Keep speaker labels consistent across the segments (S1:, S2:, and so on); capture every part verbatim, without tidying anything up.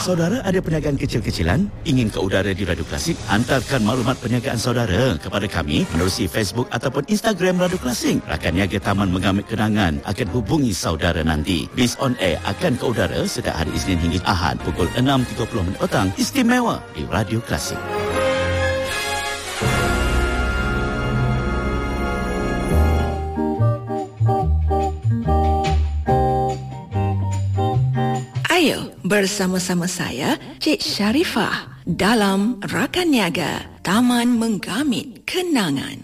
S1: Saudara ada perniagaan kecil-kecilan? Ingin ke udara di Radio Klasik? Hantarkan maklumat perniagaan saudara kepada kami menerusi Facebook ataupun Instagram Radio Klasik. Rakan niaga Taman Mengamit Kenangan akan hubungi saudara nanti. Bis on air akan ke udara setiap hari Isnin hingga Ahad pukul enam tiga puluh minit petang. Istimewa di Radio Klasik.
S2: Ayo bersama-sama saya, Cik Sharifah, dalam Rakan Niaga Taman Menggamit Kenangan.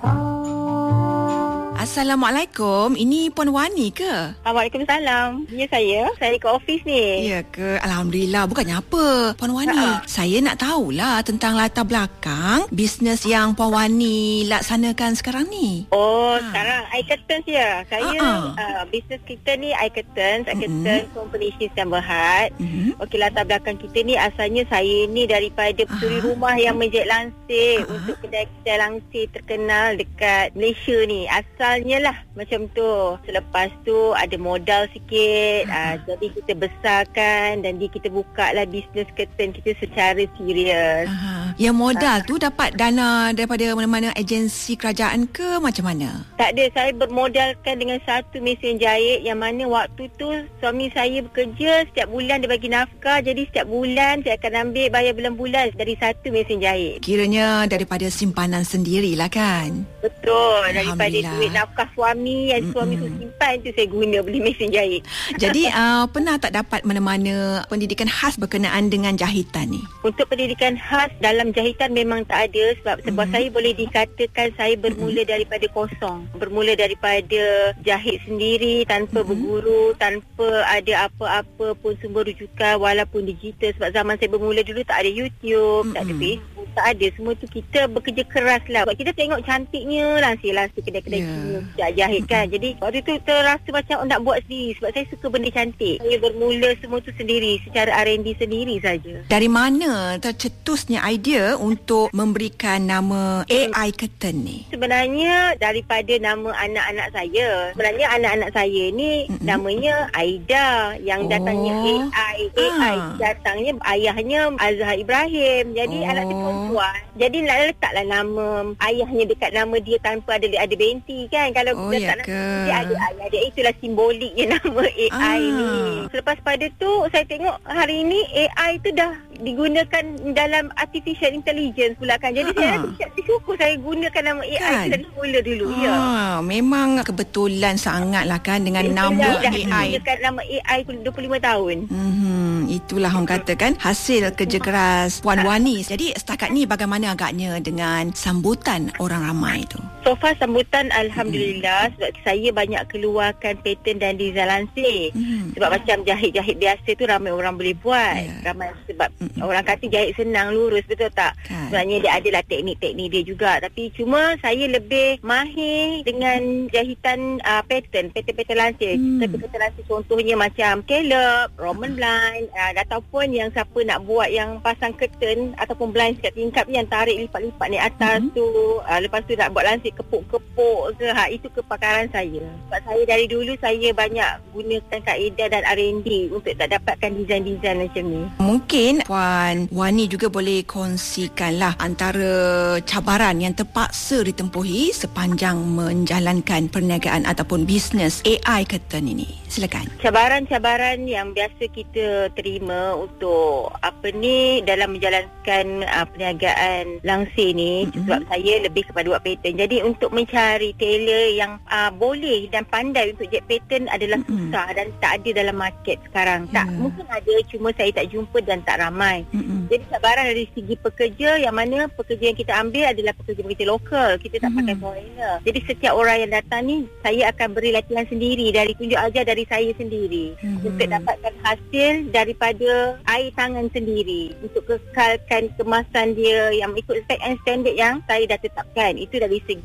S2: Assalamualaikum, ini Puan Wani ke?
S3: Waalaikumsalam. Ya, saya. Saya ke office ni.
S2: Ya ke? Alhamdulillah. Bukannya apa, Puan Wani. Ha. Saya nak tahulah tentang latar belakang bisnes yang Puan Wani laksanakan sekarang ni.
S3: Oh, ha. Sekarang I Curtains ya. Saya,
S2: uh-uh.
S3: uh, bisnes kita ni I Curtains. I Curtains mm-hmm. Company System Berhad. Mm-hmm. Okey, latar belakang kita ni asalnya saya ni daripada peturi uh-huh. rumah yang menjahit langsir uh-huh. untuk kedai-kedai langsir terkenal dekat Malaysia ni. Asal lah macam tu. Selepas tu ada modal sikit, uh, jadi kita besarkan dan di kita buka lah bisnes curtain kita secara serius.
S2: Aha. Yang modal uh. tu dapat dana daripada mana-mana agensi kerajaan ke macam mana?
S3: Tak ada, saya bermodalkan dengan satu mesin jahit yang mana waktu tu suami saya bekerja, setiap bulan dia bagi nafkah, jadi setiap bulan saya akan ambil bayar bulan-bulan dari satu mesin jahit.
S2: Kiranya daripada simpanan sendirilah kan?
S3: Betul, daripada duit nafkah suami yang suami tu simpan tu saya guna beli mesin jahit.
S2: Jadi uh, pernah tak dapat mana-mana pendidikan khas berkenaan dengan jahitan ni?
S3: Untuk pendidikan khas dalam jahitan memang tak ada sebab sebab mm-hmm. saya boleh dikatakan saya bermula mm-hmm. daripada kosong. Bermula daripada jahit sendiri tanpa mm-hmm. berguru, tanpa ada apa-apa pun sumber rujukan walaupun digital sebab zaman saya bermula dulu tak ada YouTube, mm-hmm. tak ada Facebook, tak ada. Semua tu kita bekerja keras lah. Sebab kita tengok cantiknya langsir-langsir kedai-kedai yeah. Sejak jahit kan. Jadi waktu tu terasa macam nak buat sendiri sebab saya suka benda cantik. Saya bermula semua tu sendiri secara R and D sendiri saja.
S2: Dari mana tercetusnya idea untuk memberikan nama A I Curtain ni?
S3: Sebenarnya daripada nama anak-anak saya. Sebenarnya anak-anak saya ni mm-hmm. namanya Aida yang datangnya oh. A I. A I ah. datangnya ayahnya Azhar Ibrahim. Jadi oh. anak dia perempuan. Jadi nak letaklah nama ayahnya dekat nama dia tanpa ada ada binti kan. Kalau
S2: oh,
S3: kita
S2: ya
S3: tak nak dia ada ayah dia, itulah simboliknya nama A I ah. ni. Selepas pada tu saya tengok hari ni A I tu dah digunakan dalam artificial intelligence pula kan. Jadi ah. saya rasa syukur saya gunakan nama A I kan? Tu dari semula dulu. Ah, ya.
S2: Memang kebetulan sangatlah kan dengan saya nama dah A I.
S3: Gunakan nama A I dua puluh lima tahun.
S2: Hmm, itulah orang kata kan hasil kerja keras Puan Wani. Jadi setakat ni bagaimana agaknya dengan sambutan orang ramai tu?
S3: So far sambutan Alhamdulillah hmm. sebab saya banyak keluarkan pattern dan design lansir. Hmm. Sebab macam jahit-jahit biasa tu ramai orang boleh buat. Yeah. Ramai sebab hmm. orang kata jahit senang, lurus, betul tak? Kan. Sebenarnya dia adalah teknik-teknik dia juga. Tapi cuma saya lebih mahir dengan jahitan uh, pattern, pattern-pattern lansir. Hmm. Pattern lansir contohnya macam scallop, Roman blind uh, ataupun yang siapa nak buat yang pasang curtain ataupun blind kat tingkap yang tarik lipat-lipat ni atas hmm. tu. Uh, lepas tu nak buat lansir kepuk-kepuk ke, ha, itu kepakaran saya. Sebab saya dari dulu saya banyak gunakan kaedah dan R and D untuk tak dapatkan design-design macam ni.
S2: Mungkin Puan Wani juga boleh kongsikanlah antara cabaran yang terpaksa ditempuhi sepanjang menjalankan perniagaan ataupun bisnes A I Curtain ini. Silakan. Cabaran-cabaran
S3: yang biasa kita terima untuk apa ni dalam menjalankan uh, perniagaan langsir ni mm-hmm. sebab saya lebih kepada buat pattern. Jadi untuk mencari tailor yang uh, boleh dan pandai untuk jet pattern adalah mm-hmm. susah dan tak ada dalam market sekarang. Yeah. Tak, mungkin ada, cuma saya tak jumpa dan tak ramai. Mm-hmm. Jadi cabaran dari segi pekerja yang mana pekerja yang kita ambil adalah pekerja-pekerja lokal. Kita tak mm-hmm. pakai foreigner. Jadi setiap orang yang datang ni saya akan beri latihan sendiri dari tunjuk ajar dari saya sendiri mm-hmm. untuk dapatkan hasil daripada air tangan sendiri untuk kekalkan kemasan dia yang ikut spek and standard yang saya dah tetapkan. Itu dari segi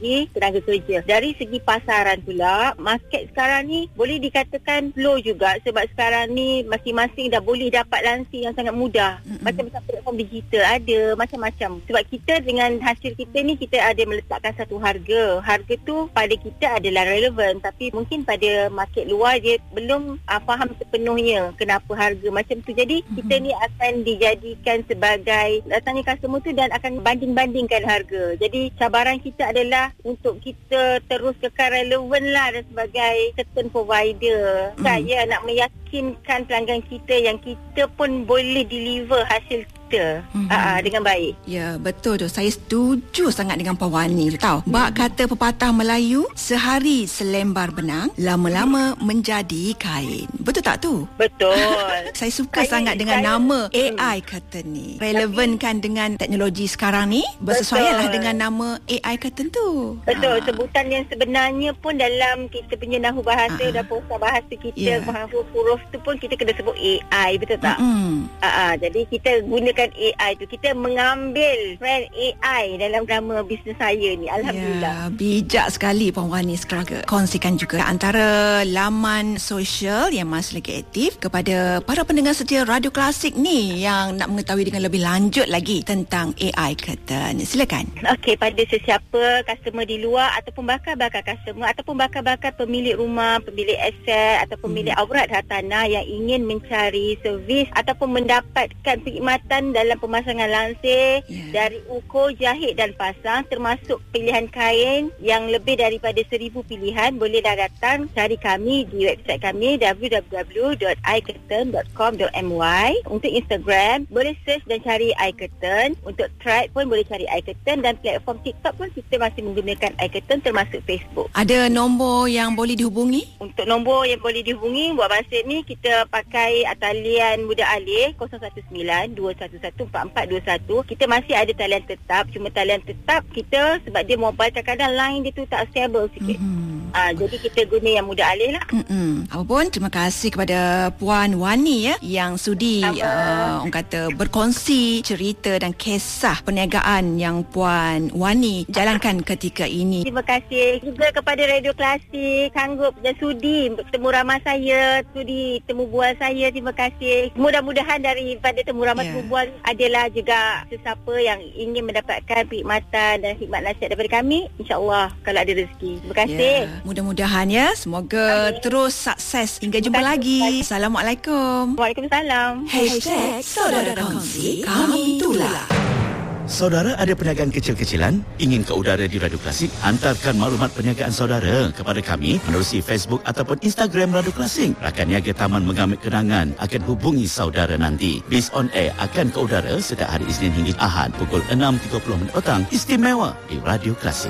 S3: segi tenaga kerja. Dari segi pasaran pula, market sekarang ni boleh dikatakan slow juga sebab sekarang ni masing-masing dah boleh dapat lansir yang sangat mudah. Mm-hmm. Macam-macam platform digital ada, macam-macam. Sebab kita dengan hasil kita ni, kita ada meletakkan satu harga. Harga tu pada kita adalah relevan, tapi mungkin pada market luar dia belum uh, faham sepenuhnya kenapa harga macam tu. Jadi mm-hmm. kita ni akan dijadikan sebagai datangnya customer tu dan akan banding-bandingkan harga. Jadi cabaran kita adalah untuk kita terus kekal relevan lah dan sebagai certain provider. Mm. Saya nak meyakinkan pelanggan kita yang kita pun boleh deliver hasil kita mm-hmm. uh, dengan baik.
S2: Ya, betul tu. Saya setuju sangat dengan Puan Wani tu tahu. Bak kata pepatah Melayu, sehari selembar benang, lama-lama menjadi kain. Betul tak tu?
S3: Betul.
S2: Saya suka
S3: saya,
S2: sangat dengan
S3: saya,
S2: nama A I Curtain ni. Relevan kan dengan teknologi sekarang ni, bersesuaianlah dengan nama A I Curtain tu.
S3: Betul.
S2: Ha.
S3: Sebutan yang sebenarnya pun dalam kita punya nahu bahasa ha. dan posa bahasa kita, yeah. huruf tu pun kita kena sebut A I. Betul tak? Mm-hmm. Uh, jadi kita guna A I tu, kita mengambil brand A I dalam nama bisnes saya ni. Alhamdulillah.
S2: Ya, bijak sekali Puan Wani sekarang. Kongsikan juga antara laman sosial yang masih lagi aktif kepada para pendengar setia Radio Klasik ni yang nak mengetahui dengan lebih lanjut lagi tentang A I Curtain. Silakan.
S3: Okey, pada sesiapa customer di luar ataupun bakal-bakal customer ataupun bakal-bakal pemilik rumah, pemilik aset atau pemilik hmm. aurat hartanah yang ingin mencari servis ataupun mendapatkan perkhidmatan dalam pemasangan lansir yeah. dari ukur, jahit dan pasang, termasuk pilihan kain yang lebih daripada seribu pilihan, bolehlah datang cari kami di website kami w w w dot i curtain dot com dot m y. Untuk Instagram boleh search dan cari iCurtain. Untuk Thread pun boleh cari iCurtain, dan platform TikTok pun kita masih menggunakan iCurtain, termasuk Facebook.
S2: Ada nombor yang boleh dihubungi?
S3: Untuk nombor yang boleh dihubungi buat masa ni kita pakai talian muda alih kosong satu sembilan dua satu satu empat empat dua satu. Kita masih ada talian tetap, cuma talian tetap kita sebab dia mobile, kadang-kadang line dia tu tak stable sikit. Mm-hmm. uh, jadi kita guna yang muda alih lah.
S2: Mm-hmm. Apapun, terima kasih kepada Puan Wani ya yang sudi uh, orang kata berkongsi cerita dan kisah perniagaan yang Puan Wani jalankan ketika ini.
S3: Terima kasih juga kepada Radio Klasik sanggup dan sudi temu ramah saya, sudi temu bual saya. Terima kasih. Mudah-mudahan daripada temu ramah yeah. temu bual adalah juga sesiapa yang ingin mendapatkan perkhidmatan dan khidmat nasihat daripada kami, insya-Allah kalau ada rezeki. Terima kasih.
S2: Yeah. Mudah-mudahan ya, semoga Amin. terus sukses. Hingga jumpa lagi. Assalamualaikum.
S3: Waalaikumsalam.
S2: Hashtag Saudara Kongsi, kami tular.
S1: Saudara ada perniagaan kecil-kecilan? Ingin ke udara di Radio Klasik? Hantarkan maklumat perniagaan saudara kepada kami menerusi Facebook ataupun Instagram Radio Klasik. Rakan niaga Taman Mengambil Kenangan akan hubungi saudara nanti. Biz on Air akan ke udara setiap hari Isnin hingga Ahad pukul enam tiga puluh petang, istimewa di Radio Klasik.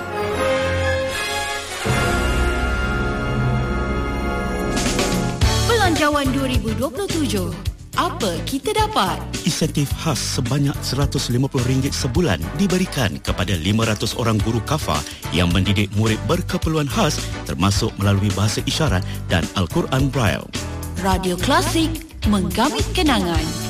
S4: Belanjawan dua ribu dua puluh tujuh. Apa kita dapat?
S1: Insentif khas sebanyak seratus lima puluh ringgit sebulan diberikan kepada lima ratus orang guru kafa yang mendidik murid berkeperluan khas, termasuk melalui bahasa isyarat dan Al-Quran Braille.
S4: Radio Klasik, menggamit kenangan.